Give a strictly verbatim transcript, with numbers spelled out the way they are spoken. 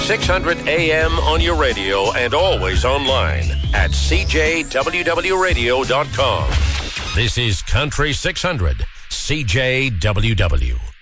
six hundred A M on your radio and always online at C J W W radio dot com. This is Country six hundred, C J W W.